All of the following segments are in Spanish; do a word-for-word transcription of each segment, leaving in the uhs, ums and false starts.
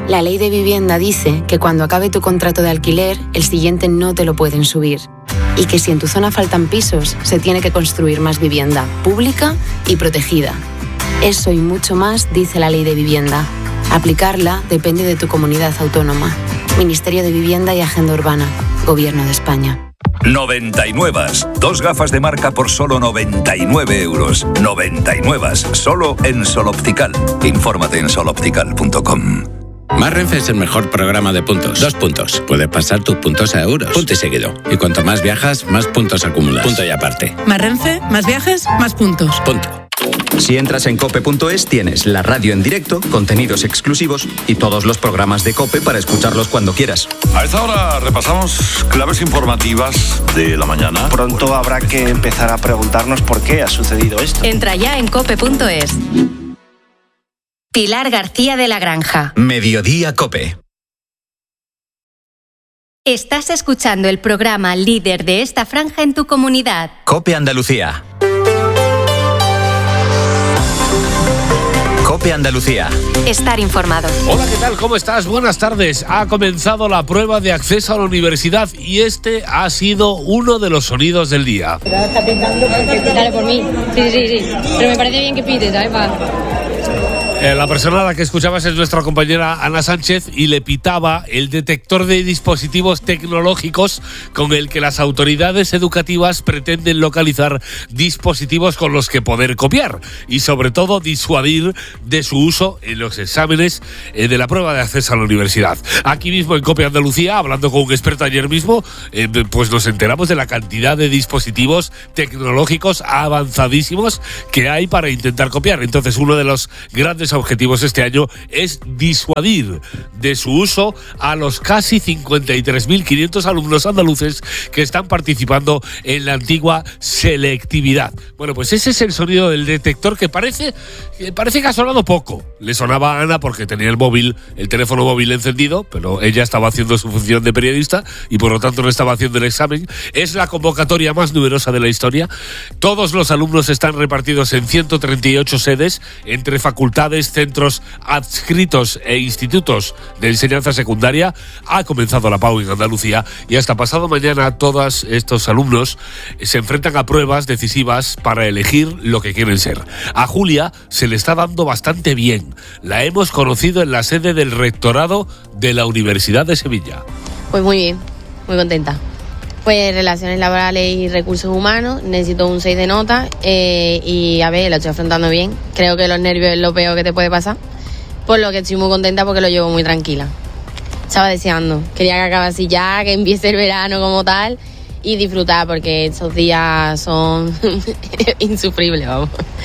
La ley de vivienda dice que cuando acabe tu contrato de alquiler, el siguiente no te lo pueden subir. Y que si en tu zona faltan pisos, se tiene que construir más vivienda pública y protegida. Eso y mucho más dice la ley de vivienda. Aplicarla depende de tu comunidad autónoma. Ministerio de Vivienda y Agenda Urbana. Gobierno de España. noventa y nueve. Dos gafas de marca por solo noventa y nueve euros. noventa y nueve. Solo en Sol Optical. Infórmate en sol optical punto com. Más Renfe es el mejor programa de puntos. Dos puntos. Puedes pasar tus puntos a euros. Punto y seguido. Y cuanto más viajas, más puntos acumulas. Punto y aparte. Más Renfe, más viajes, más puntos. Punto. Si entras en cope punto es, tienes la radio en directo, contenidos exclusivos y todos los programas de COPE para escucharlos cuando quieras. A esta hora repasamos claves informativas de la mañana. Pronto habrá que empezar a preguntarnos por qué ha sucedido esto. Entra ya en cope punto es. Pilar García de la Granja. Mediodía COPE. Estás escuchando el programa líder de esta franja en tu comunidad. COPE Andalucía. COPE Andalucía. Estar informado. Hola, ¿qué tal? ¿Cómo estás? Buenas tardes. Ha comenzado la prueba de acceso a la universidad y este ha sido uno de los sonidos del día. Está pintando porque... Dale por mí. Sí, sí, sí. Pero me parece bien que pites, ¿sabes? Va. Eh, la persona a la que escuchabas es nuestra compañera Ana Sánchez y le pitaba el detector de dispositivos tecnológicos con el que las autoridades educativas pretenden localizar dispositivos con los que poder copiar y sobre todo disuadir de su uso en los exámenes eh, de la prueba de acceso a la universidad. Aquí mismo en COPE Andalucía, hablando con un experto ayer mismo, eh, pues nos enteramos de la cantidad de dispositivos tecnológicos avanzadísimos que hay para intentar copiar. Entonces, uno de los grandes objetivos este año es disuadir de su uso a los casi cincuenta y tres mil quinientos alumnos andaluces que están participando en la antigua selectividad. Bueno, pues ese es el sonido del detector que parece, que parece que ha sonado poco. Le sonaba a Ana porque tenía el móvil, el teléfono móvil encendido, pero ella estaba haciendo su función de periodista y por lo tanto no estaba haciendo el examen. Es la convocatoria más numerosa de la historia. Todos los alumnos están repartidos en ciento treinta y ocho sedes entre facultades, centros adscritos e institutos de enseñanza secundaria. Ha comenzado la P A U en Andalucía y hasta pasado mañana todos estos alumnos se enfrentan a pruebas decisivas para elegir lo que quieren ser. A Julia se le está dando bastante bien. La hemos conocido en la sede del rectorado de la Universidad de Sevilla. Pues muy bien, muy contenta. Pues relaciones laborales y recursos humanos, necesito un seis de nota eh, y a ver, lo estoy afrontando bien. Creo que los nervios es lo peor que te puede pasar, por lo que estoy muy contenta porque lo llevo muy tranquila. Estaba deseando, quería que acabase ya, que empiece el verano como tal y disfrutar porque estos días son insufribles, vamos.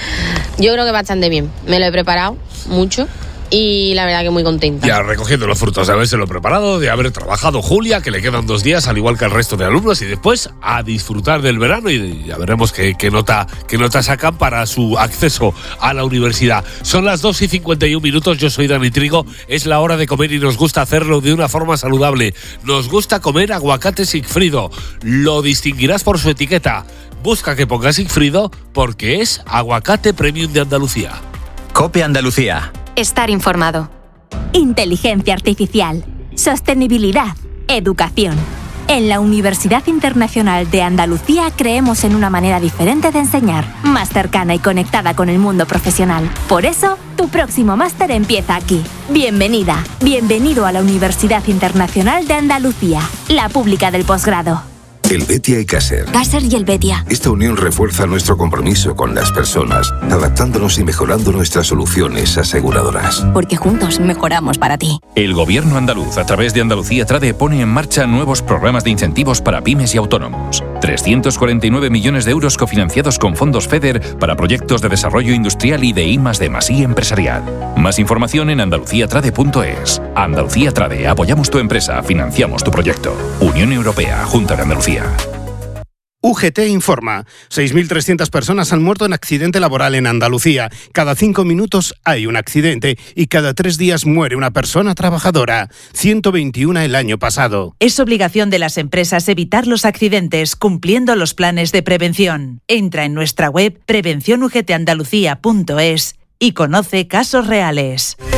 Yo creo que bastante bien, me lo he preparado mucho. Y la verdad que muy contenta. Ya recogiendo los frutos de habérselo preparado, de haber trabajado Julia, que le quedan dos días, al igual que al resto de alumnos, y después a disfrutar del verano y ya veremos qué, qué, nota, qué nota sacan para su acceso a la universidad. Son las dos y cincuenta y un minutos, yo soy Dani Trigo, es la hora de comer y nos gusta hacerlo de una forma saludable. Nos gusta comer aguacate Sigfrido, lo distinguirás por su etiqueta. Busca que ponga Sigfrido porque es aguacate premium de Andalucía. COPE Andalucía. Estar informado. Inteligencia artificial, sostenibilidad, educación. En la Universidad Internacional de Andalucía creemos en una manera diferente de enseñar, más cercana y conectada con el mundo profesional. Por eso, tu próximo máster empieza aquí. Bienvenida, bienvenido a la Universidad Internacional de Andalucía, la pública del posgrado. El Betia y Caser. Caser y el Betia. Esta unión refuerza nuestro compromiso con las personas, adaptándonos y mejorando nuestras soluciones aseguradoras. Porque juntos mejoramos para ti. El Gobierno andaluz, a través de Andalucía Trade, pone en marcha nuevos programas de incentivos para pymes y autónomos. trescientos cuarenta y nueve millones de euros cofinanciados con fondos FEDER para proyectos de desarrollo industrial y de I más D más I empresarial. Más información en andalucía trade punto es. Andalucía Trade, apoyamos tu empresa, financiamos tu proyecto. Unión Europea, Junta de Andalucía. U G T informa. seis mil trescientas personas han muerto en accidente laboral en Andalucía. Cada cinco minutos hay un accidente y cada tres días muere una persona trabajadora. ciento veintiuno el año pasado. Es obligación de las empresas evitar los accidentes cumpliendo los planes de prevención. Entra en nuestra web prevención u g t andalucía punto es y conoce casos reales.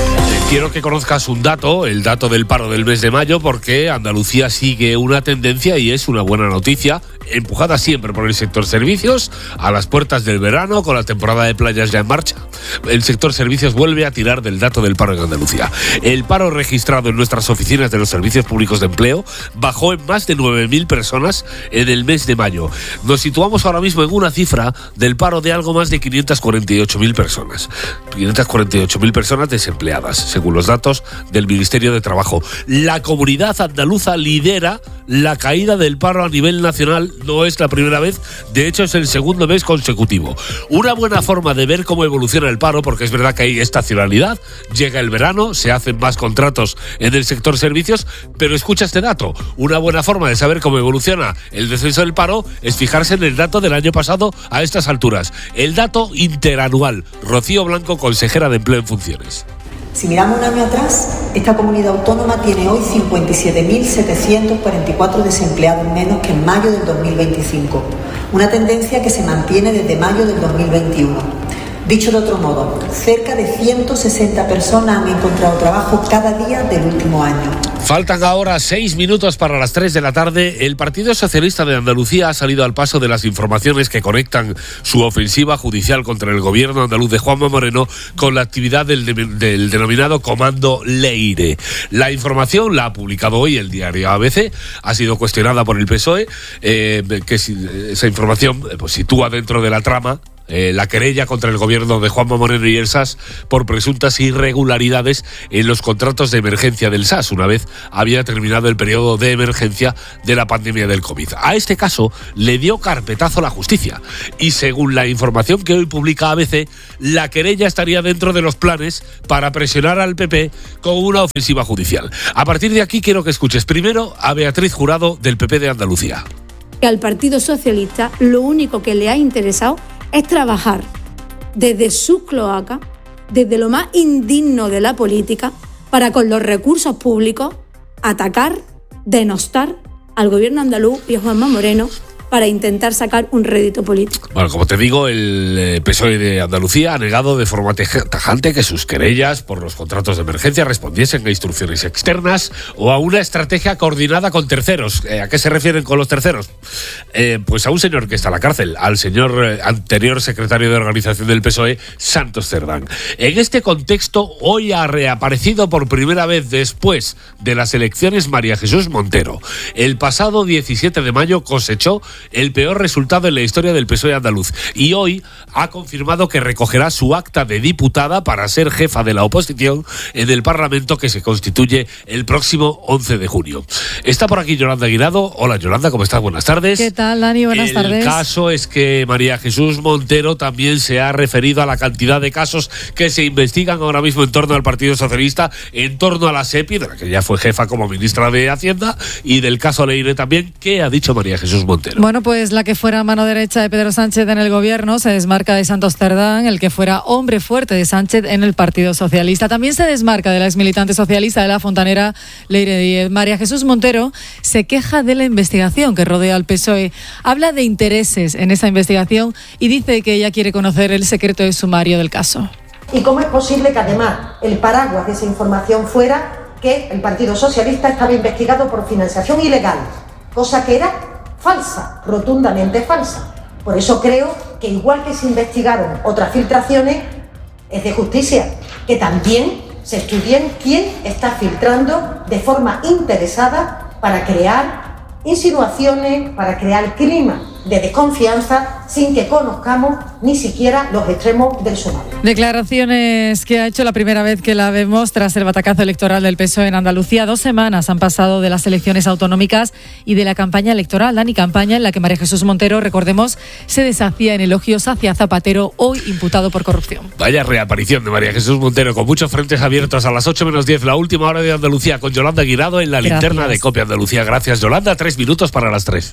Quiero que conozcas un dato, el dato del paro del mes de mayo, porque Andalucía sigue una tendencia y es una buena noticia, empujada siempre por el sector servicios, a las puertas del verano, con la temporada de playas ya en marcha. El sector servicios vuelve a tirar del dato del paro en Andalucía. El paro registrado en nuestras oficinas de los servicios públicos de empleo bajó en más de nueve mil personas en el mes de mayo. Nos situamos ahora mismo en una cifra del paro de algo más de quinientas cuarenta y ocho mil personas. quinientas cuarenta y ocho mil personas desempleadas, según los datos del Ministerio de Trabajo. La comunidad andaluza lidera la caída del paro a nivel nacional. No es la primera vez, de hecho es el segundo mes consecutivo. Una buena forma de ver cómo evoluciona el paro, porque es verdad que hay estacionalidad, llega el verano, se hacen más contratos en el sector servicios, pero escucha este dato. Una buena forma de saber cómo evoluciona el descenso del paro es fijarse en el dato del año pasado a estas alturas. El dato interanual. Rocío Blanco, consejera de Empleo en funciones. Si miramos un año atrás, esta comunidad autónoma tiene hoy cincuenta y siete mil setecientos cuarenta y cuatro desempleados menos que en mayo del dos mil veinticinco, una tendencia que se mantiene desde mayo del dos mil veintiuno. Dicho de otro modo, cerca de ciento sesenta personas han encontrado trabajo cada día del último año. Faltan ahora seis minutos para las tres de la tarde. El Partido Socialista de Andalucía ha salido al paso de las informaciones que conectan su ofensiva judicial contra el gobierno andaluz de Juanma Moreno con la actividad del, de, del denominado Comando Leire. La información la ha publicado hoy el diario A B C, ha sido cuestionada por el P S O E, eh, que esa información pues, sitúa dentro de la trama Eh, la querella contra el gobierno de Juanma Moreno y el S A S por presuntas irregularidades en los contratos de emergencia del S A S, una vez había terminado el periodo de emergencia de la pandemia del COVID. A este caso le dio carpetazo la justicia y, según la información que hoy publica A B C, la querella estaría dentro de los planes para presionar al P P con una ofensiva judicial. A partir de aquí quiero que escuches primero a Beatriz Jurado, del P P de Andalucía. Al Partido Socialista lo único que le ha interesado es trabajar desde sus cloacas, desde lo más indigno de la política, para con los recursos públicos atacar, denostar al gobierno andaluz y a Juanma Moreno para intentar sacar un rédito político. Bueno, como te digo, el P S O E de Andalucía ha negado de forma tajante que sus querellas por los contratos de emergencia respondiesen a instrucciones externas o a una estrategia coordinada con terceros. ¿A qué se refieren con los terceros? Eh, pues a un señor que está en la cárcel, al señor eh, anterior secretario de organización del P S O E, Santos Cerdán. En este contexto, hoy ha reaparecido por primera vez después de las elecciones María Jesús Montero. El pasado diecisiete de mayo cosechó el peor resultado en la historia del P S O E andaluz y hoy ha confirmado que recogerá su acta de diputada para ser jefa de la oposición en el Parlamento que se constituye el próximo once de junio. Está por aquí Yolanda Guirado. Hola Yolanda, ¿cómo estás? Buenas tardes. ¿Qué tal, Dani? Buenas el tardes. El caso es que María Jesús Montero también se ha referido a la cantidad de casos que se investigan ahora mismo en torno al Partido Socialista, en torno a la SEPI, de la que ya fue jefa como ministra de Hacienda, y del caso Leire también. ¿Qué ha dicho María Jesús Montero? Bueno, pues la que fuera mano derecha de Pedro Sánchez en el gobierno se desmarca de Santos Cerdán, el que fuera hombre fuerte de Sánchez en el Partido Socialista. También se desmarca de la exmilitante socialista de la Fontanera, Leire Díez. María Jesús Montero se queja de la investigación que rodea al P S O E. Habla de intereses en esa investigación y dice que ella quiere conocer el secreto de sumario del caso. ¿Y cómo es posible que además el paraguas de esa información fuera que el Partido Socialista estaba investigado por financiación ilegal, cosa que era falsa, rotundamente falsa? Por eso creo que igual que se investigaron otras filtraciones, es de justicia que también se estudien quién está filtrando de forma interesada para crear insinuaciones, para crear clima de desconfianza sin que conozcamos ni siquiera los extremos del sumario. Declaraciones que ha hecho la primera vez que la vemos tras el batacazo electoral del P S O E en Andalucía. Dos semanas han pasado de las elecciones autonómicas y de la campaña electoral. Dani, campaña en la que María Jesús Montero, recordemos, se deshacía en elogios hacia Zapatero, hoy imputado por corrupción. Vaya reaparición de María Jesús Montero, con muchos frentes abiertos a las ocho menos diez, la última hora de Andalucía, con Yolanda Guirado en la Gracias. Linterna de Copia Andalucía. Gracias, Yolanda. Tres minutos para las tres.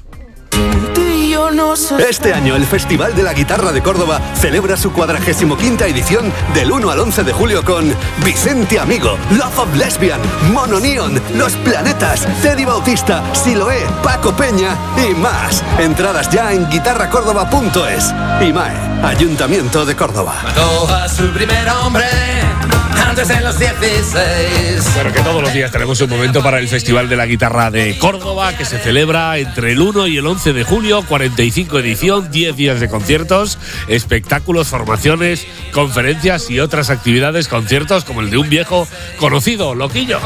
Este año el Festival de la Guitarra de Córdoba celebra su cuadragésimo quinta edición del uno al once de julio con Vicente Amigo, Love of Lesbian, Mono Neon, Los Planetas, Teddy Bautista, Siloé, Paco Peña y más. Entradas ya en guitarra córdoba punto es. I M A E, Ayuntamiento de Córdoba. Mató a su primer hombre antes en los dieciséis. Bueno, que todos los días tenemos un momento para el Festival de la Guitarra de Córdoba, que se celebra entre el uno y el once de julio, cuarenta y cinco edición, diez días de conciertos, espectáculos, formaciones, conferencias y otras actividades, conciertos como el de un viejo conocido, Loquillo.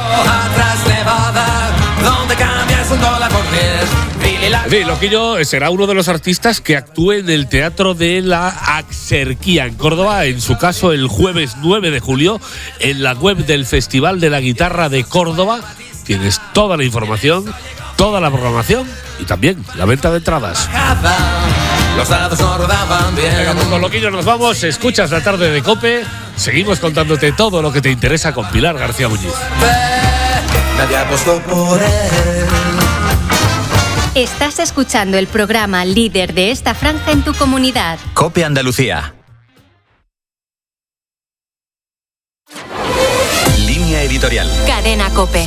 Sí, Loquillo será uno de los artistas que actúe en el Teatro de la Axarquía en Córdoba, en su caso el jueves nueve de julio. En la web del Festival de la Guitarra de Córdoba tienes toda la información, toda la programación y también la venta de entradas. Los dados no rodaban bien. Venga, pues con Loquillo nos vamos. Escuchas La Tarde de COPE. Seguimos contándote todo lo que te interesa con Pilar García Muñiz. Nadie apostó por él. Estás escuchando el programa líder de esta franja en tu comunidad. COPE Andalucía. Línea editorial. Cadena COPE.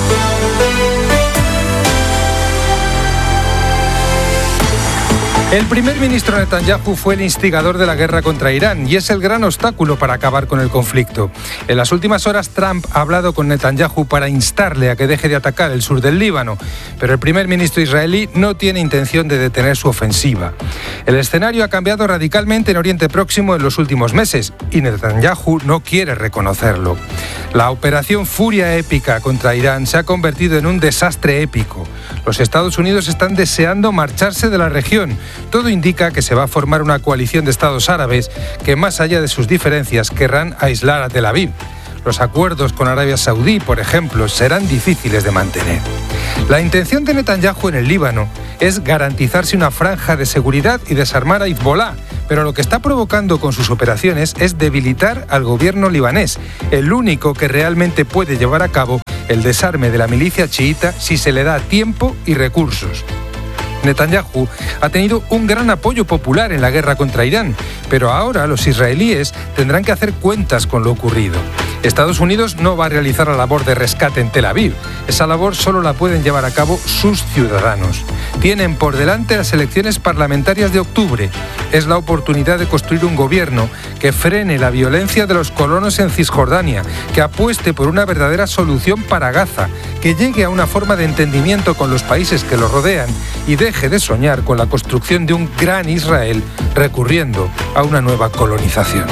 El primer ministro Netanyahu fue el instigador de la guerra contra Irán y es el gran obstáculo para acabar con el conflicto. En las últimas horas, Trump ha hablado con Netanyahu para instarle a que deje de atacar el sur del Líbano, pero el primer ministro israelí no tiene intención de detener su ofensiva. El escenario ha cambiado radicalmente en Oriente Próximo en los últimos meses y Netanyahu no quiere reconocerlo. La operación Furia Épica contra Irán se ha convertido en un desastre épico. Los Estados Unidos están deseando marcharse de la región. Todo indica que se va a formar una coalición de estados árabes que, más allá de sus diferencias, querrán aislar a Tel Aviv. Los acuerdos con Arabia Saudí, por ejemplo, serán difíciles de mantener. La intención de Netanyahu en el Líbano es garantizarse una franja de seguridad y desarmar a Hezbolá, pero lo que está provocando con sus operaciones es debilitar al gobierno libanés, el único que realmente puede llevar a cabo el desarme de la milicia chiita si se le da tiempo y recursos. Netanyahu ha tenido un gran apoyo popular en la guerra contra Irán, pero ahora los israelíes tendrán que hacer cuentas con lo ocurrido. Estados Unidos no va a realizar la labor de rescate en Tel Aviv. Esa labor solo la pueden llevar a cabo sus ciudadanos. Tienen por delante las elecciones parlamentarias de octubre. Es la oportunidad de construir un gobierno que frene la violencia de los colonos en Cisjordania, que apueste por una verdadera solución para Gaza, que llegue a una forma de entendimiento con los países que lo rodean y deje de soñar con la construcción de un gran Israel recurriendo a una nueva colonización.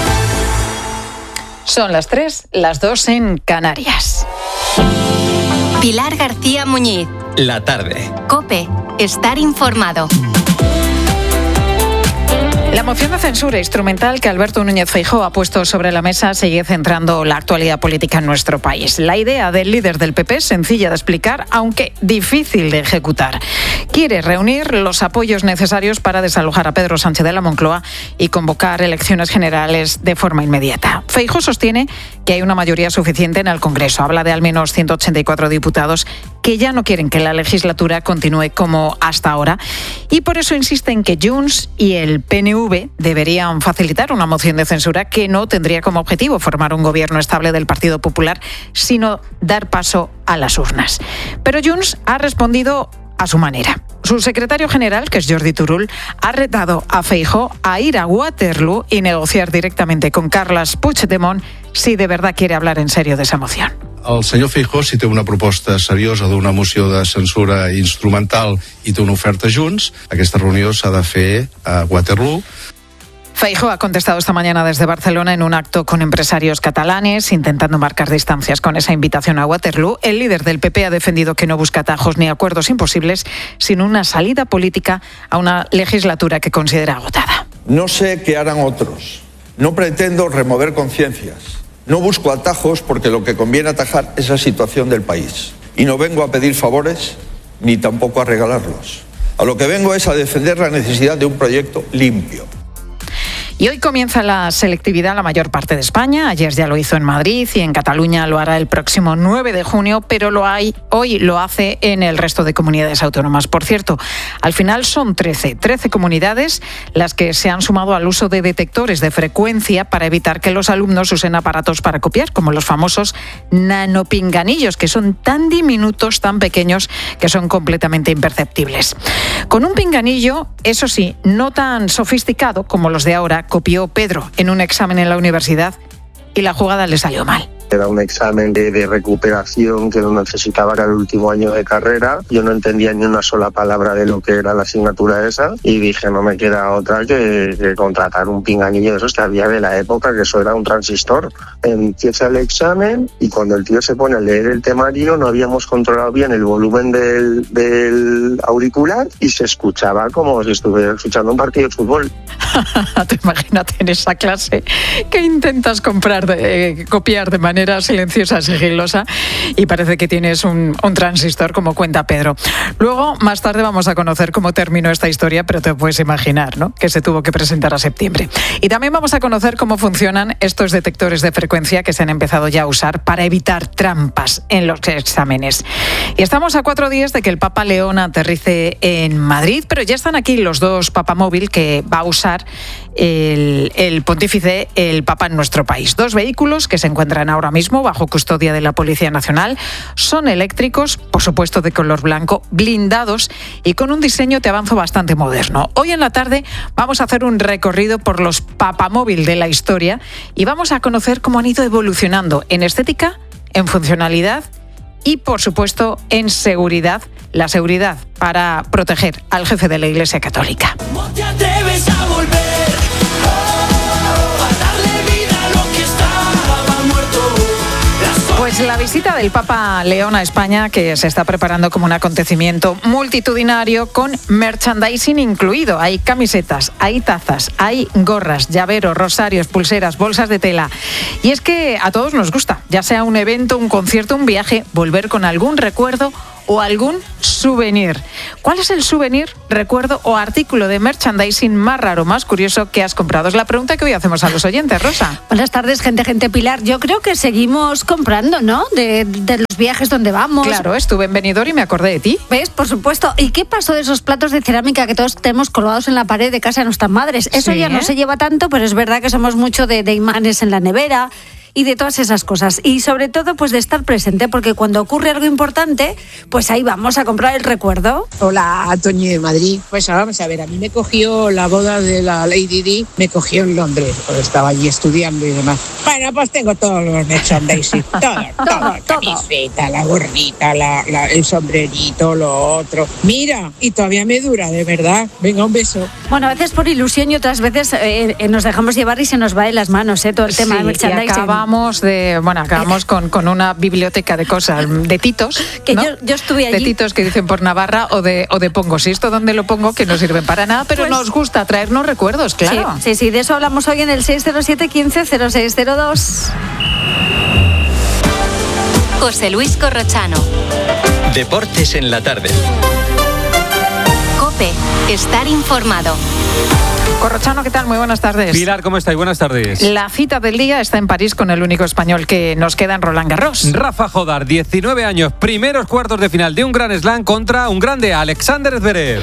Son las tres, las dos en Canarias. Pilar García Muñiz. La tarde. COPE. Estar informado. La moción de censura instrumental que Alberto Núñez Feijóo ha puesto sobre la mesa sigue centrando la actualidad política en nuestro país. La idea del líder del P P es sencilla de explicar, aunque difícil de ejecutar. Quiere reunir los apoyos necesarios para desalojar a Pedro Sánchez de la Moncloa y convocar elecciones generales de forma inmediata. Feijóo sostiene que hay una mayoría suficiente en el Congreso. Habla de al menos ciento ochenta y cuatro diputados que ya no quieren que la legislatura continúe como hasta ahora y por eso insisten que Junts y el P N V deberían facilitar una moción de censura que no tendría como objetivo formar un gobierno estable del Partido Popular, sino dar paso a las urnas. Pero Junts ha respondido a su manera. Su secretario general, que es Jordi Turull, ha retado a Feijóo a ir a Waterloo y negociar directamente con Carles Puigdemont si de verdad quiere hablar en serio de esa moción. El senyor Feijóo, si té una proposta seriosa d'una moció de censura instrumental i té una oferta Junts, aquesta reunió s'ha de fer a Waterloo. Feijóo ha contestado esta mañana desde Barcelona en un acto con empresarios catalanes, intentando marcar distancias con esa invitación a Waterloo. El líder del P P ha defendido que no busca atajos ni acuerdos imposibles, sino una salida política a una legislatura que considera agotada. No sé qué harán otros. No pretendo remover conciencias. No busco atajos porque lo que conviene atajar es la situación del país. Y no vengo a pedir favores ni tampoco a regalarlos. A lo que vengo es a defender la necesidad de un proyecto limpio. Y hoy comienza la selectividad en la mayor parte de España. Ayer ya lo hizo en Madrid y en Cataluña lo hará el próximo nueve de junio, pero lo hay, hoy lo hace en el resto de comunidades autónomas. Por cierto, al final son trece, trece comunidades las que se han sumado al uso de detectores de frecuencia para evitar que los alumnos usen aparatos para copiar, como los famosos nanopinganillos, que son tan diminutos, tan pequeños, que son completamente imperceptibles. Con un pinganillo, eso sí, no tan sofisticado como los de ahora, copió Pedro en un examen en la universidad y la jugada le salió mal. Era un examen de, de recuperación que no necesitaba, era el último año de carrera. Yo no entendía ni una sola palabra de lo que era la asignatura esa y dije, no me queda otra que, que contratar un pinganillo de esos que había de la época, que eso era un transistor. Empieza el examen y cuando el tío se pone a leer el temario no habíamos controlado bien el volumen del, del auricular y se escuchaba como si estuviera escuchando un partido de fútbol. Te imagínate en esa clase que intentas comprar de, eh, copiar de manera silenciosa, sigilosa, y parece que tienes un, un transistor, como cuenta Pedro. Luego, más tarde, vamos a conocer cómo terminó esta historia, pero te puedes imaginar, ¿no?, que se tuvo que presentar a septiembre. Y también vamos a conocer cómo funcionan estos detectores de frecuencia que se han empezado ya a usar para evitar trampas en los exámenes. Y estamos a cuatro días de que el Papa León aterrice en Madrid, pero ya están aquí los dos papamóvil que va a usar el, el pontífice, el Papa, en nuestro país. Dos vehículos que se encuentran ahora mismo bajo custodia de la Policía Nacional. Son eléctricos, por supuesto de color blanco, blindados y con un diseño, te avanzo, bastante moderno. Hoy en la tarde vamos a hacer un recorrido por los papamóvil de la historia y vamos a conocer cómo han ido evolucionando en estética, en funcionalidad y, por supuesto, en seguridad. La seguridad para proteger al jefe de la Iglesia Católica. ¿Cómo te atreves a volver? Pues la visita del Papa León a España, que se está preparando como un acontecimiento multitudinario con merchandising incluido. Hay camisetas, hay tazas, hay gorras, llaveros, rosarios, pulseras, bolsas de tela. Y es que a todos nos gusta, ya sea un evento, un concierto, un viaje, volver con algún recuerdo o algún souvenir. ¿Cuál es el souvenir, recuerdo o artículo de merchandising más raro, más curioso que has comprado? Es la pregunta que hoy hacemos a los oyentes, Rosa. Buenas tardes, gente, gente Pilar. Yo creo que seguimos comprando, ¿no? De, de los viajes donde vamos. Claro, estuve en Benidorm y me acordé de ti. ¿Ves? Por supuesto. ¿Y qué pasó de esos platos de cerámica que todos tenemos colgados en la pared de casa de nuestras madres? Eso sí, ya no ¿eh? se lleva tanto, pero es verdad que somos mucho de, de imanes en la nevera y de todas esas cosas. Y sobre todo, pues de estar presente, porque cuando ocurre algo importante, pues ahí vamos a comprar el recuerdo. Hola, Toñi de Madrid. Pues ahora vamos a ver, a mí me cogió la boda de la Lady Di, me cogió en Londres, porque estaba allí estudiando y demás. Bueno, pues tengo todos los merchandising, todo, todo, todo, la camiseta, la gorrita, la, la, el sombrerito, lo otro. Mira, y todavía me dura, de verdad. Venga, un beso. Bueno, a veces por ilusión y otras veces eh, eh, nos dejamos llevar y se nos va de las manos, eh, todo el tema sí, del merchandising. De, bueno, acabamos con, con una biblioteca de cosas, de titos, que ¿no? yo, yo estuve allí. De titos que dicen por Navarra o de, o de pongo. Si esto donde lo pongo, que no sirven para nada, pero pues, nos gusta traernos recuerdos, claro. Sí, sí, sí, de eso hablamos hoy en el seis cero siete, quince, cero seis cero dos. José Luis Corrochano. Deportes en la tarde. COPE. Estar informado. Corrochano, ¿qué tal? Muy buenas tardes. Pilar, ¿cómo estáis? Buenas tardes. La cita del día está en París con el único español que nos queda en Roland Garros. Rafa Jodar, diecinueve años, primeros cuartos de final de un Grand Slam contra un grande, Alexander Zverev.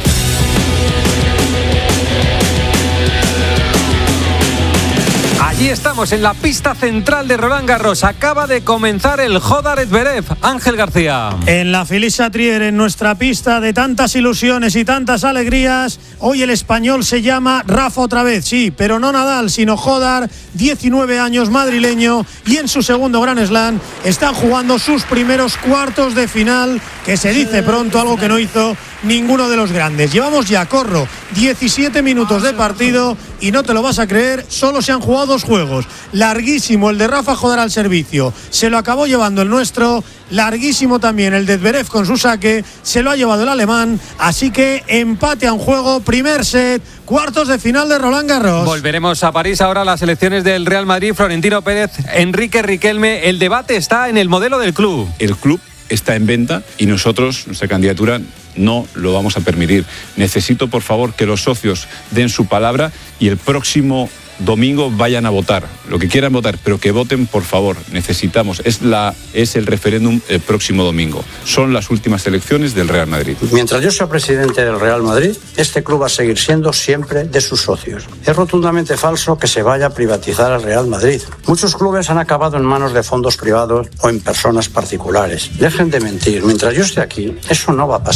Allí estamos, en la pista central de Roland Garros. Acaba de comenzar el Jodar-Zverev. Ángel García. En la Philippe-Chatrier, en nuestra pista de tantas ilusiones y tantas alegrías, hoy el español se llama Rafa otra vez, sí, pero no Nadal, sino Jodar, diecinueve años, madrileño, y en su segundo Grand Slam están jugando sus primeros cuartos de final, que se dice pronto, algo que no hizo ninguno de los grandes. Llevamos ya, corro, diecisiete minutos de partido y no te lo vas a creer, solo se han jugado dos juegos. Larguísimo el de Rafa Jodar al servicio, se lo acabó llevando el nuestro. Larguísimo también el de Zverev con su saque, se lo ha llevado el alemán, así que empate a un juego, primer set, cuartos de final de Roland Garros. Volveremos a París ahora, las elecciones del Real Madrid, Florentino Pérez, Enrique Riquelme. El debate está en el modelo del club. El club está en venta y nosotros, nuestra candidatura, no lo vamos a permitir. Necesito, por favor, que los socios den su palabra y el próximo domingo vayan a votar, lo que quieran votar, pero que voten, por favor. Necesitamos, es la es el referéndum el próximo domingo. Son las últimas elecciones del Real Madrid. Mientras yo sea presidente del Real Madrid, este club va a seguir siendo siempre de sus socios. Es rotundamente falso que se vaya a privatizar al Real Madrid. Muchos clubes han acabado en manos de fondos privados o en personas particulares. Dejen de mentir. Mientras yo esté aquí, eso no va a pasar.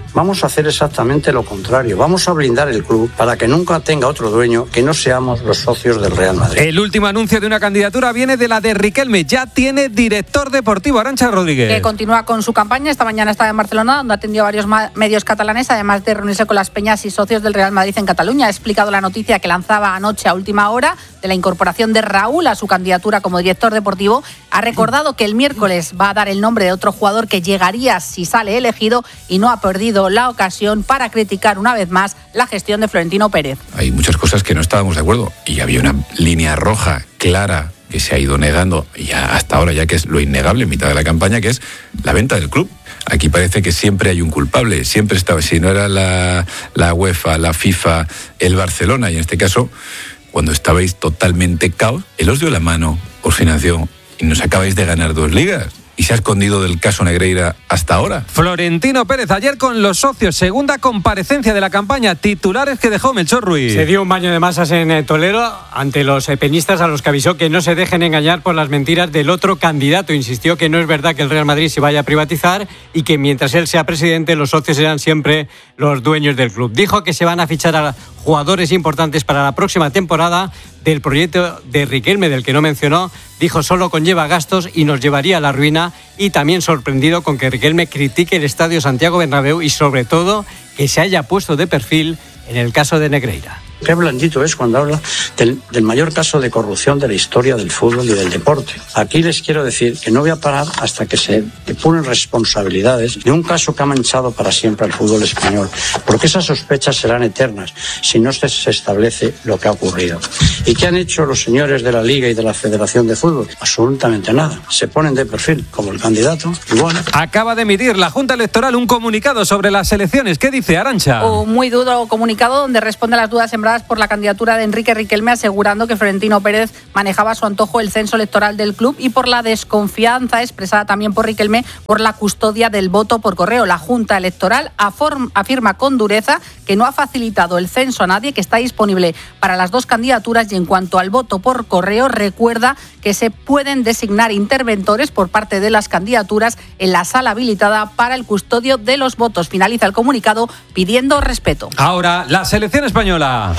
Vamos a hacer exactamente lo contrario. Vamos a blindar el club para que nunca tenga otro dueño que no seamos los socios del Real Madrid. El último anuncio de una candidatura viene de la de Riquelme. Ya tiene director deportivo. Arantxa Rodríguez. Que continúa con su campaña. Esta mañana estaba en Barcelona, donde atendió a varios ma- medios catalanes, además de reunirse con las peñas y socios del Real Madrid en Cataluña. Ha explicado la noticia que lanzaba anoche a última hora de la incorporación de Raúl a su candidatura como director deportivo. Ha recordado que el miércoles va a dar el nombre de otro jugador que llegaría si sale elegido y no ha perdido la ocasión para criticar una vez más la gestión de Florentino Pérez. Hay muchas cosas que no estábamos de acuerdo y había una línea roja clara que se ha ido negando ya hasta ahora, ya que es lo innegable en mitad de la campaña, que es la venta del club. Aquí parece que siempre hay un culpable, siempre estaba, si no era la, la UEFA, la FIFA, el Barcelona, y en este caso, cuando estabais totalmente caos, él os dio la mano, os financió y nos acabáis de ganar dos ligas. Y se ha escondido del caso Negreira hasta ahora. Florentino Pérez, ayer con los socios, segunda comparecencia de la campaña, titulares que dejó Melchor Ruiz. Se dio un baño de masas en Toledo ante los peñistas, a los que avisó que no se dejen engañar por las mentiras del otro candidato. Insistió que no es verdad que el Real Madrid se vaya a privatizar y que mientras él sea presidente, los socios serán siempre los dueños del club. Dijo que se van a fichar a jugadores importantes para la próxima temporada. Del proyecto de Riquelme, del que no mencionó, dijo solo conlleva gastos y nos llevaría a la ruina, y también sorprendido con que Riquelme critique el Estadio Santiago Bernabéu y sobre todo que se haya puesto de perfil en el caso de Negreira. Qué blandito es cuando habla del, del mayor caso de corrupción de la historia del fútbol y del deporte. Aquí les quiero decir que no voy a parar hasta que se depuren responsabilidades de un caso que ha manchado para siempre al fútbol español, porque esas sospechas serán eternas si no se, se establece lo que ha ocurrido. ¿Y qué han hecho los señores de la Liga y de la Federación de Fútbol? Absolutamente nada. Se ponen de perfil como el candidato y bueno. Acaba de emitir la Junta Electoral un comunicado sobre las elecciones. ¿Qué dice, Arantxa? Un muy duro comunicado donde responde a las dudas sembradas por la candidatura de Enrique Riquelme, asegurando que Florentino Pérez manejaba a su antojo el censo electoral del club, y por la desconfianza expresada también por Riquelme por la custodia del voto por correo. La Junta Electoral aform, afirma con dureza que no ha facilitado el censo a nadie, que está disponible para las dos candidaturas, y en cuanto al voto por correo, recuerda que se pueden designar interventores por parte de las candidaturas en la sala habilitada para el custodio de los votos. Finaliza el comunicado pidiendo respeto. Ahora, la selección española.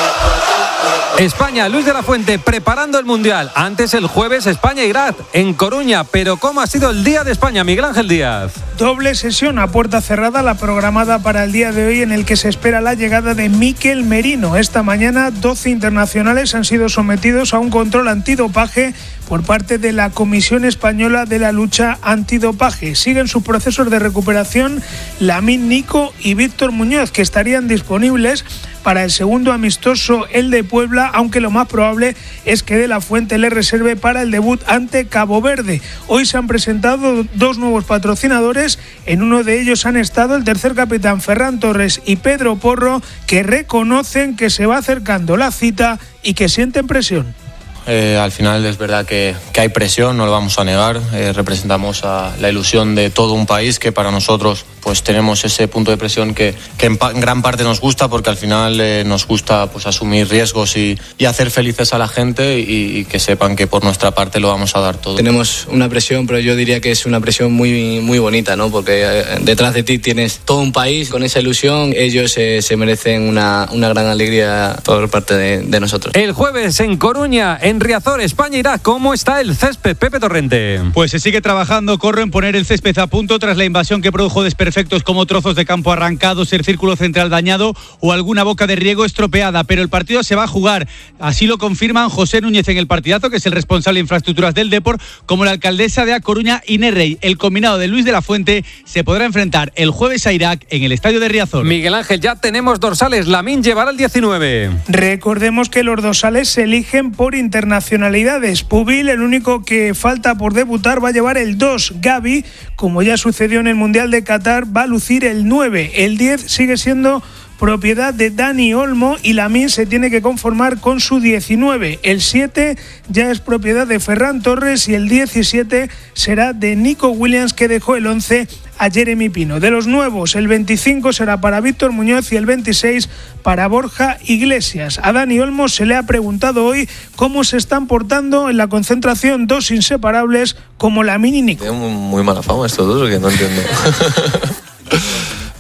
España, Luis de la Fuente preparando el Mundial. Antes, el jueves, España-Irak en Coruña. Pero ¿cómo ha sido el día de España, Miguel Ángel Díaz? Doble sesión a puerta cerrada, la programada para el día de hoy, en el que se espera la llegada de Mikel Merino. Esta mañana, doce internacionales han sido sometidos a un control antidopaje por parte de la Comisión Española de la Lucha Antidopaje. Siguen sus procesos de recuperación Lamine Nico y Víctor Muñoz, que estarían disponibles para el segundo amistoso, el de Puebla, aunque lo más probable es que De la Fuente le reserve para el debut ante Cabo Verde. Hoy se han presentado dos nuevos patrocinadores. En uno de ellos han estado el tercer capitán Ferran Torres y Pedro Porro, que reconocen que se va acercando la cita y que sienten presión. Eh, al final es verdad que, que hay presión, no lo vamos a negar. Eh, representamos a la ilusión de todo un país, que para nosotros pues tenemos ese punto de presión que, que en, pa- en gran parte nos gusta, porque al final eh, nos gusta pues asumir riesgos y, y hacer felices a la gente, y, y que sepan que por nuestra parte lo vamos a dar todo. Tenemos una presión, pero yo diría que es una presión muy, muy bonita, ¿no? Porque eh, detrás de ti tienes todo un país con esa ilusión. Ellos eh, se merecen una, una gran alegría por parte de, de nosotros. El jueves en Coruña, en Riazor, España-Irak. ¿Cómo está el césped, Pepe Torrente? Pues se sigue trabajando, corro, en poner el césped a punto tras la invasión que produjo desperfectos como trozos de campo arrancados, el círculo central dañado o alguna boca de riego estropeada. Pero el partido se va a jugar. Así lo confirman José Núñez en El Partidazo, que es el responsable de infraestructuras del Depor, como la alcaldesa de A Coruña, Inés Rey. El combinado de Luis de la Fuente se podrá enfrentar el jueves a Irak en el estadio de Riazor. Miguel Ángel, ya tenemos dorsales. Lamine llevará el diecinueve. Recordemos que los dorsales se eligen por internacionalidades. Pubil, el único que falta por debutar, va a llevar el dos. Gavi, como ya sucedió en el Mundial de Qatar, va a lucir el nueve. El diez sigue siendo propiedad de Dani Olmo y Lamine se tiene que conformar con su diecinueve. El siete ya es propiedad de Ferran Torres y el diecisiete será de Nico Williams, que dejó el once a Jeremy Pino. De los nuevos, el veinticinco será para Víctor Muñoz y el veintiséis para Borja Iglesias. A Dani Olmo se le ha preguntado hoy cómo se están portando en la concentración dos inseparables como Lamine y Nico. Tiene muy, muy mala fama estos dos, que no entiendo.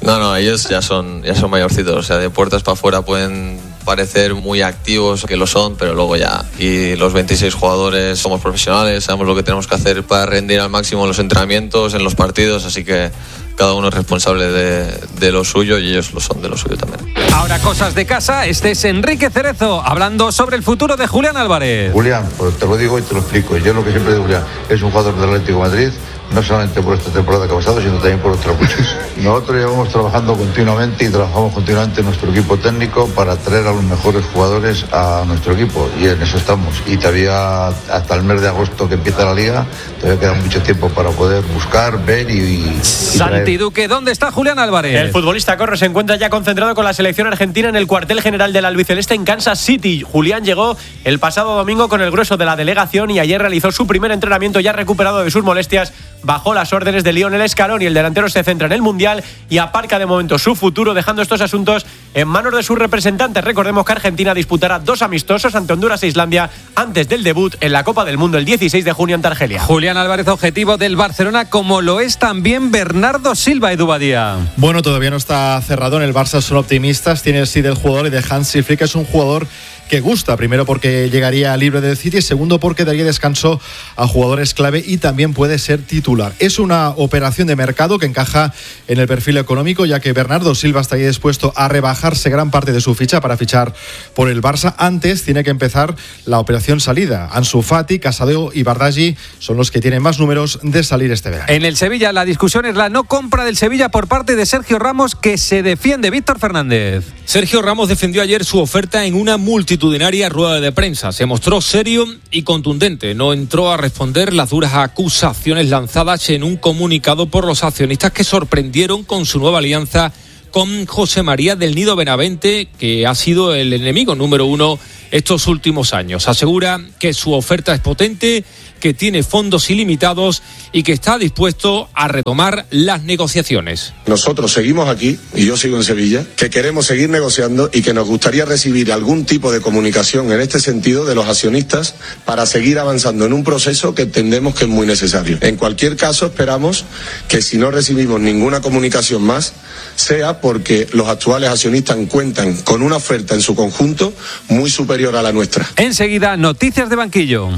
No, no, ellos ya son, ya son mayorcitos, o sea, de puertas para afuera pueden parecer muy activos, que lo son, pero luego ya. Y los veintiséis jugadores somos profesionales, sabemos lo que tenemos que hacer para rendir al máximo en los entrenamientos, en los partidos, así que cada uno es responsable de, de lo suyo y ellos lo son de lo suyo también. Ahora cosas de casa, este es Enrique Cerezo hablando sobre el futuro de Julián Álvarez. Julián, pues te lo digo y te lo explico. Yo lo que siempre digo, Julián, es un jugador del Atlético de Madrid, no solamente por esta temporada que ha pasado, sino también por otras muchas. Nosotros llevamos trabajando continuamente y trabajamos continuamente en nuestro equipo técnico para traer a los mejores jugadores a nuestro equipo y en eso estamos. Y todavía hasta el mes de agosto que empieza la liga, todavía queda mucho tiempo para poder buscar, ver y, y Santi Duque, ¿dónde está Julián Álvarez? El futbolista Corro se encuentra ya concentrado con la selección argentina en el cuartel general del albiceleste en Kansas City. Julián llegó el pasado domingo con el grueso de la delegación y ayer realizó su primer entrenamiento ya recuperado de sus molestias bajo las órdenes de Lionel Scaloni. El delantero se centra en el Mundial y aparca de momento su futuro, dejando estos asuntos en manos de sus representantes. Recordemos que Argentina disputará dos amistosos ante Honduras e Islandia antes del debut en la Copa del Mundo el dieciséis de junio ante Argelia. Julián Álvarez, objetivo del Barcelona, como lo es también Bernardo Silva. Edu Badía. Bueno, todavía no está cerrado. En el Barça son optimistas. Tiene el sí del jugador y de Hansi Flick. Es un jugador que gusta, primero porque llegaría libre del City, segundo porque daría descanso a jugadores clave y también puede ser titular. Es una operación de mercado que encaja en el perfil económico, ya que Bernardo Silva estaría dispuesto a rebajarse gran parte de su ficha para fichar por el Barça. Antes tiene que empezar la operación salida. Ansu Fati, Casado y Bardaghi son los que tienen más números de salir este verano. En el Sevilla la discusión es la no compra del Sevilla por parte de Sergio Ramos, que se defiende Víctor Fernández. Sergio Ramos defendió ayer su oferta en una multitudinaria rueda de prensa. Se mostró serio y contundente. No entró a responder las duras acusaciones lanzadas en un comunicado por los accionistas que sorprendieron con su nueva alianza con José María del Nido Benavente, que ha sido el enemigo número uno estos últimos años. Asegura que su oferta es potente, que tiene fondos ilimitados y que está dispuesto a retomar las negociaciones. Nosotros seguimos aquí, y yo sigo en Sevilla, que queremos seguir negociando y que nos gustaría recibir algún tipo de comunicación en este sentido de los accionistas para seguir avanzando en un proceso que entendemos que es muy necesario. En cualquier caso, esperamos que si no recibimos ninguna comunicación más, sea porque los actuales accionistas cuentan con una oferta en su conjunto muy superior a la nuestra. Enseguida, noticias de banquillo.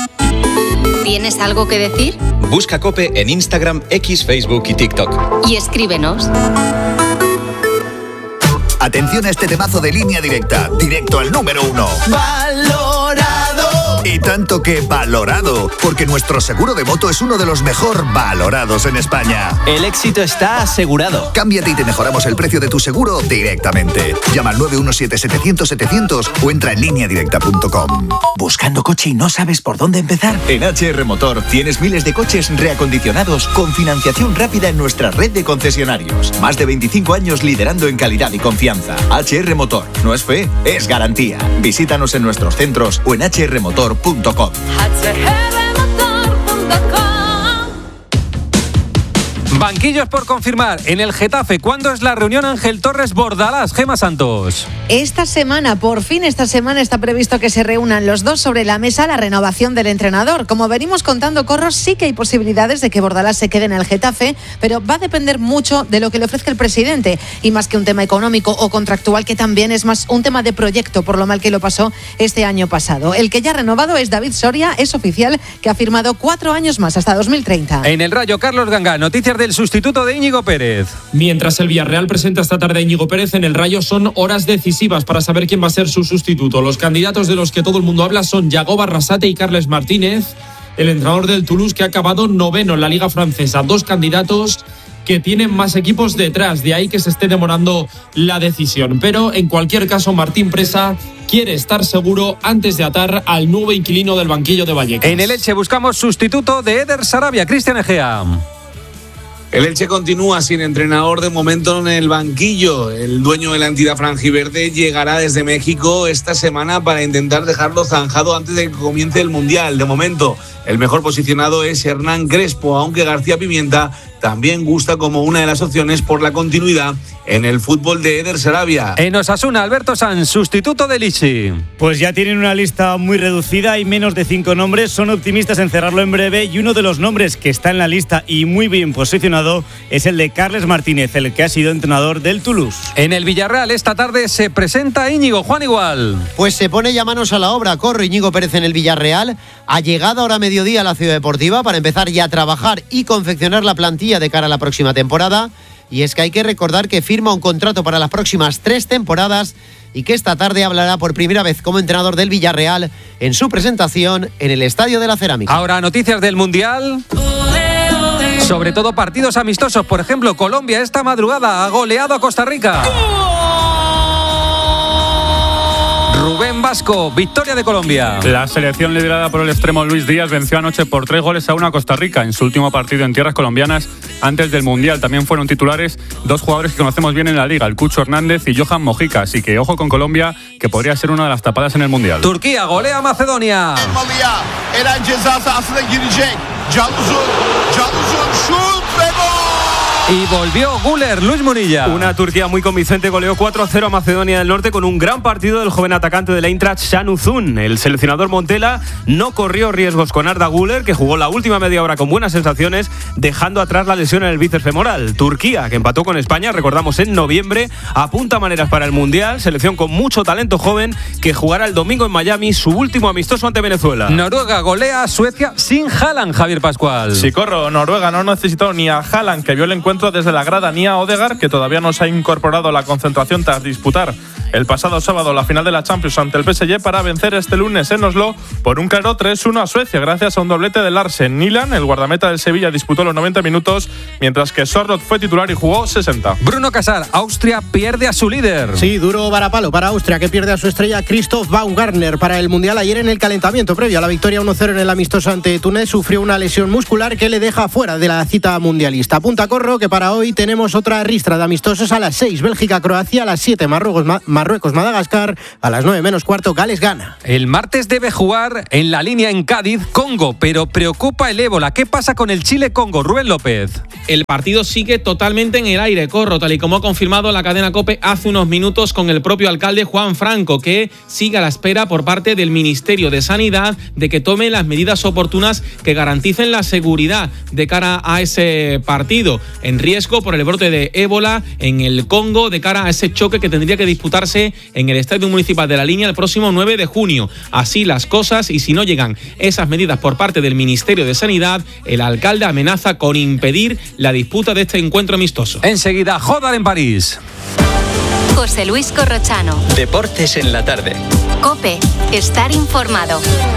¿Tienes algo que decir? Busca COPE en Instagram, X, Facebook y TikTok. Y escríbenos. Atención a este temazo de Línea Directa, directo al número uno. ¡Valorado! Y tanto que valorado, porque nuestro seguro de moto es uno de los mejor valorados en España. El éxito está asegurado. Cámbiate y te mejoramos el precio de tu seguro directamente. Llama al nueve uno siete, setecientos, setecientos o entra en línea directa punto com. ¿Buscando coche y no sabes por dónde empezar? En H R Motor tienes miles de coches reacondicionados con financiación rápida en nuestra red de concesionarios. Más de veinticinco años liderando en calidad y confianza. H R Motor. No es fe, es garantía. Visítanos en nuestros centros o en h r motor punto com. Banquillos por confirmar. En el Getafe, ¿cuándo es la reunión Ángel Torres Bordalás? Gema Santos. Esta semana, por fin esta semana está previsto que se reúnan los dos sobre la mesa la renovación del entrenador. Como venimos contando, Corros, sí que hay posibilidades de que Bordalás se quede en el Getafe, pero va a depender mucho de lo que le ofrezca el presidente. Y más que un tema económico o contractual, que también es más un tema de proyecto, por lo mal que lo pasó este año pasado. El que ya ha renovado es David Soria, es oficial que ha firmado cuatro años más, hasta dos mil treinta. En el Rayo, Carlos Ganga, noticias del sustituto de Íñigo Pérez. Mientras el Villarreal presenta esta tarde a Íñigo Pérez, en el Rayo son horas decisivas para saber quién va a ser su sustituto. Los candidatos de los que todo el mundo habla son Yagoba Arrasate y Carles Martínez, el entrenador del Toulouse, que ha acabado noveno en la Liga Francesa. Dos candidatos que tienen más equipos detrás, de ahí que se esté demorando la decisión. Pero en cualquier caso, Martín Presa quiere estar seguro antes de atar al nuevo inquilino del banquillo de Vallecas. En el Elche buscamos sustituto de Eder Sarabia. Cristian Egea. El Elche continúa sin entrenador de momento en el banquillo. El dueño de la entidad franjiverde llegará desde México esta semana para intentar dejarlo zanjado antes de que comience el Mundial. De momento, el mejor posicionado es Hernán Crespo, aunque García Pimienta también gusta como una de las opciones por la continuidad en el fútbol de Eder Sarabia. En Osasuna, Alberto Sanz, sustituto de Lichi. Pues ya tienen una lista muy reducida y menos de cinco nombres. Son optimistas en cerrarlo en breve y uno de los nombres que está en la lista y muy bien posicionado es el de Carles Martínez, el que ha sido entrenador del Toulouse. En el Villarreal esta tarde se presenta Íñigo. Juan Igual. Pues se pone ya manos a la obra. Corre Íñigo Pérez en el Villarreal. Ha llegado ahora a mediodía a la Ciudad Deportiva para empezar ya a trabajar y confeccionar la plantilla de cara a la próxima temporada. Y es que hay que recordar que firma un contrato para las próximas tres temporadas y que esta tarde hablará por primera vez como entrenador del Villarreal en su presentación en el Estadio de la Cerámica. Ahora noticias del Mundial. Sobre todo partidos amistosos. Por ejemplo, Colombia esta madrugada ha goleado a Costa Rica. Rubén Vasco, victoria de Colombia. La selección liderada por el extremo Luis Díaz venció anoche por tres goles a uno a Costa Rica en su último partido en tierras colombianas antes del Mundial. También fueron titulares dos jugadores que conocemos bien en la Liga, el Cucho Hernández y Johan Mojica. Así que ojo con Colombia, que podría ser una de las tapadas en el Mundial. Turquía golea a Macedonia. Eren ceza sahasına girecek. Can Uzun, Can Uzun şut ve gol. Y volvió Güler, Luis Munilla. Una Turquía muy convincente goleó cuatro a cero a Macedonia del Norte con un gran partido del joven atacante del Eintracht, Can Uzun. El seleccionador Montela no corrió riesgos con Arda Güler, que jugó la última media hora con buenas sensaciones, dejando atrás la lesión en el bíceps femoral. Turquía, que empató con España, recordamos, en noviembre, apunta maneras para el Mundial. Selección con mucho talento joven que jugará el domingo en Miami su último amistoso ante Venezuela. Noruega golea a Suecia sin Haaland, Javier Pascual. Sí, corro. Noruega no necesitó ni a Haaland, que vio el encuentro desde la grada, ni a Odegaard, que todavía no se ha incorporado a la concentración tras disputar el pasado sábado la final de la Champions ante el P S G, para vencer este lunes en Oslo por un claro tres uno a Suecia, gracias a un doblete de Larsen. Nilan, el guardameta del Sevilla, disputó los noventa minutos, mientras que Sorloth fue titular y jugó sesenta. Bruno Casar, Austria pierde a su líder. Sí, duro varapalo para Austria, que pierde a su estrella Christoph Baumgartner para el Mundial. Ayer en el calentamiento previo a la victoria uno cero en el amistoso ante Túnez sufrió una lesión muscular que le deja fuera de la cita mundialista. Apunta Corro que para hoy tenemos otra ristra de amistosos a las seis, Bélgica-Croacia, a las siete, Marruecos, Marruecos-Madagascar, a las nueve menos cuarto, Gales-Ghana. El martes debe jugar en la línea en Cádiz, Congo, pero preocupa el ébola. ¿Qué pasa con el Chile-Congo? Rubén López. El partido sigue totalmente en el aire, Corro, tal y como ha confirmado la cadena COPE hace unos minutos con el propio alcalde Juan Franco, que sigue a la espera por parte del Ministerio de Sanidad de que tome las medidas oportunas que garanticen la seguridad de cara a ese partido, en riesgo por el brote de ébola en el Congo, de cara a ese choque que tendría que disputarse en el Estadio Municipal de La Línea el próximo nueve de junio. Así las cosas, y si no llegan esas medidas por parte del Ministerio de Sanidad, el alcalde amenaza con impedir la disputa de este encuentro amistoso. Enseguida, Jodar en París. José Luis Corrochano. Deportes en la tarde. COPE. Estar informado.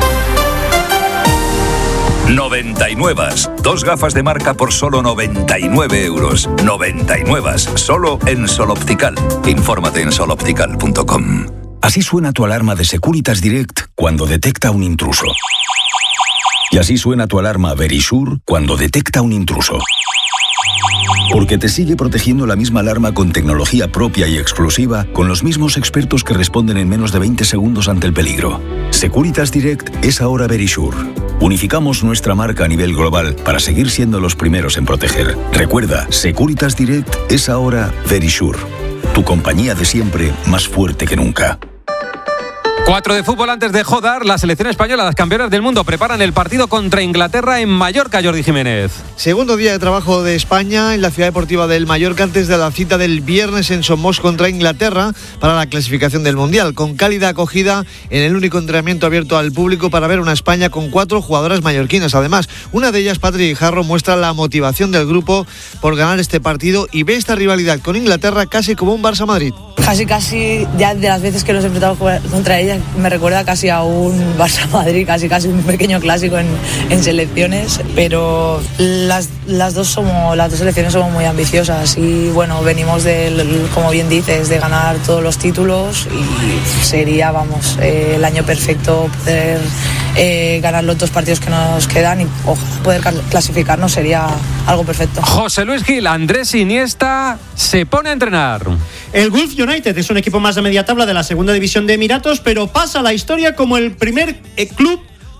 noventa y nueve. Dos gafas de marca por solo noventa y nueve euros. noventa y nueve. Solo en Sol Optical. Infórmate en sol optical punto com. Así suena tu alarma de Securitas Direct cuando detecta un intruso. Y así suena tu alarma Verisure cuando detecta un intruso. Porque te sigue protegiendo la misma alarma con tecnología propia y exclusiva, con los mismos expertos que responden en menos de veinte segundos ante el peligro. Securitas Direct es ahora Verisure. Unificamos nuestra marca a nivel global para seguir siendo los primeros en proteger. Recuerda, Securitas Direct es ahora Verisure. Tu compañía de siempre, más fuerte que nunca. Cuatro de fútbol antes de Jodar. La selección española, las campeonas del mundo, preparan el partido contra Inglaterra en Mallorca, Jordi Jiménez. Segundo día de trabajo de España en la ciudad deportiva del Mallorca antes de la cita del viernes en Somos contra Inglaterra para la clasificación del Mundial, con cálida acogida en el único entrenamiento abierto al público para ver una España con cuatro jugadoras mallorquinas. Además, una de ellas, Patri Guijarro, muestra la motivación del grupo por ganar este partido y ve esta rivalidad con Inglaterra casi como un Barça-Madrid. Casi, casi, ya de las veces que los he enfrentado contra ella, me recuerda casi a un Barça-Madrid, casi casi un pequeño clásico en, en selecciones, pero las, las dos somos, las dos selecciones somos muy ambiciosas y bueno, venimos del, como bien dices, de ganar todos los títulos y sería, vamos, eh, el año perfecto poder eh, ganar los dos partidos que nos quedan y ojalá poder clasificarnos, sería algo perfecto. José Luis Gil, Andrés Iniesta se pone a entrenar. El Gulf United es un equipo más de media tabla de la segunda división de Emiratos, pero pasa a la historia como el primer club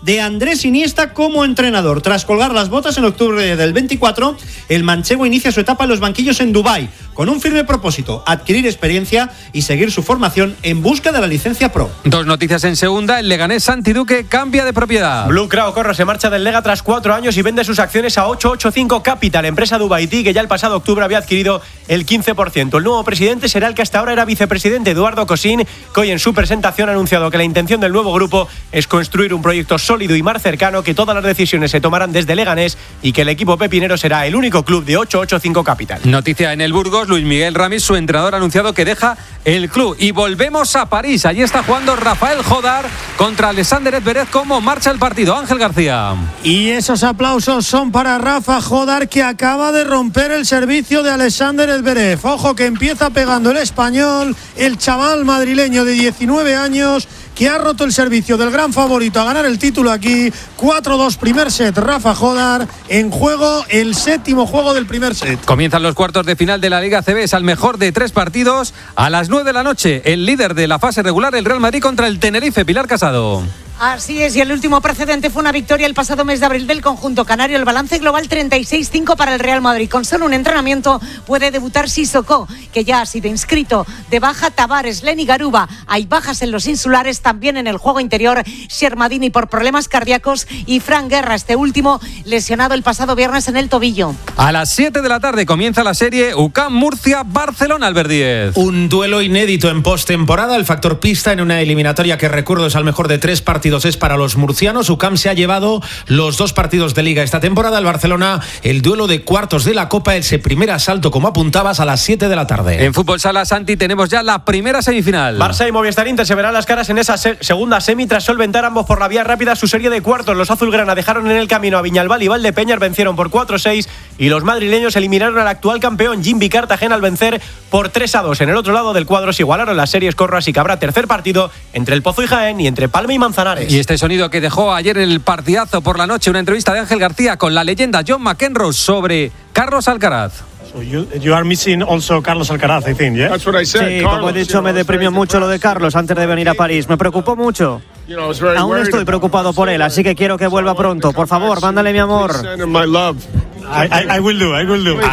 de Andrés Iniesta como entrenador. Tras colgar las botas en octubre del veinticuatro, el manchego inicia su etapa en los banquillos en Dubái, con un firme propósito: adquirir experiencia y seguir su formación en busca de la licencia pro. Dos noticias en segunda. El leganés Santi Duque cambia de propiedad. Blue Crow Corro se marcha del Lega tras cuatro años y vende sus acciones a ochocientos ochenta y cinco Capital, empresa dubaití que ya el pasado octubre había adquirido el quince por ciento. El nuevo presidente será el que hasta ahora era vicepresidente, Eduardo Cosín, que hoy en su presentación ha anunciado que la intención del nuevo grupo es construir un proyecto sólido y más cercano, que todas las decisiones se tomarán desde Leganés y que el equipo pepinero será el único club de ochocientos ochenta y cinco Capital. Noticia en el Burgos. Luis Miguel Ramis, su entrenador, ha anunciado que deja el club. Y volvemos a París. Allí está jugando Rafael Jodar contra Alexander Zverev. ¿Cómo marcha el partido? Ángel García. Y esos aplausos son para Rafa Jodar, que acaba de romper el servicio de Alexander Zverev. Ojo que empieza pegando el español, el chaval madrileño de diecinueve años, que ha roto el servicio del gran favorito a ganar el título aquí. cuatro dos primer set, Rafa Jodar. En juego el séptimo juego del primer set. Comienzan los cuartos de final de la Liga A C B. Es al mejor de tres partidos. A las nueve de la noche, el líder de la fase regular, el Real Madrid, contra el Tenerife. Pilar Casado. Así es, y el último precedente fue una victoria el pasado mes de abril del conjunto canario. El balance global treinta y seis cinco para el Real Madrid. Con solo un entrenamiento puede debutar Sissoko, que ya ha sido inscrito. De baja Tavares, Lenny Garuba. Hay bajas en los insulares, también en el juego interior. Shermadini por problemas cardíacos y Fran Guerra, este último lesionado el pasado viernes en el tobillo. A las siete de la tarde comienza la serie U C A M Murcia-Barcelona. Albert Díez. Un duelo inédito en postemporada. El factor pista en una eliminatoria que, recuerdo, es al mejor de tres partidos. Es para los murcianos. U C A M se ha llevado los dos partidos de Liga esta temporada. El Barcelona, el duelo de cuartos de la Copa, ese primer asalto, como apuntabas, a las siete de la tarde. En Fútbol Sala, Santi, tenemos ya la primera semifinal. Barça y Movistar Inter se verán las caras en esa se- segunda semi tras solventar ambos por la vía rápida su serie de cuartos. Los azulgrana dejaron en el camino a Viñalbal y Valdepeñas, vencieron por cuatro seis, y los madrileños eliminaron al actual campeón Jimby Cartagena al vencer por tres a dos. En el otro lado del cuadro se igualaron las series Corro, así que habrá tercer partido entre el Pozo y Jaén y entre Palma y Manzanares. Y este sonido que dejó ayer el partidazo por la noche, una entrevista de Ángel García con la leyenda John McEnroe sobre Carlos Alcaraz. So you, you are missing also Carlos Alcaraz, I think, yeah? Sí, como he dicho, me deprimió mucho lo de Carlos antes de venir a París. Me preocupó mucho. Aún estoy preocupado por él, así que quiero que vuelva pronto. Por favor, mándale mi amor. I, I, I will do, I will do.